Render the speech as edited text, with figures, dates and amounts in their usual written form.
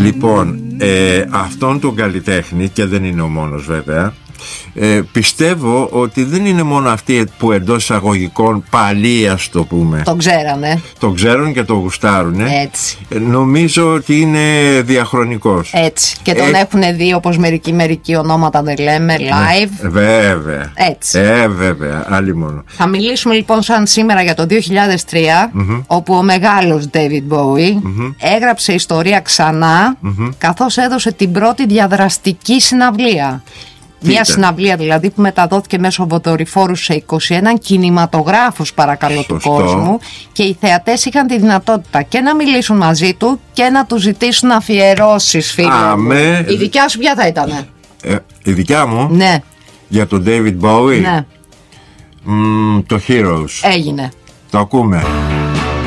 Λοιπόν, αυτόν τον καλλιτέχνη, και δεν είναι ο μόνος βέβαια, πιστεύω ότι δεν είναι μόνο αυτοί που εντός εισαγωγικών παλιοί, ας το πούμε, τον ξέρανε. Τον ξέρουν και τον γουστάρουνε. Έτσι. Νομίζω ότι είναι διαχρονικός. Έτσι. Και τον έχουν δει, όπως μερικοί ονόματα δεν λέμε, live. Βέβαια. Έτσι. Βέβαια. Άλλη μόνο. Θα μιλήσουμε λοιπόν σαν σήμερα για το 2003, όπου ο μεγάλος David Bowie έγραψε ιστορία ξανά, καθώς έδωσε την πρώτη διαδραστική συναυλία. Μια συναυλία δηλαδή που μεταδόθηκε μέσω δορυφόρου σε 21 κινηματογράφους, παρακαλώ, του κόσμου, και οι θεατές είχαν τη δυνατότητα και να μιλήσουν μαζί του και να του ζητήσουν αφιερώσεις, φίλοι. Η δικιά σου ποια θα ήτανε? Η δικιά μου? Ναι. Για τον David Bowie? Ναι. Το Heroes. Έγινε. Το ακούμε.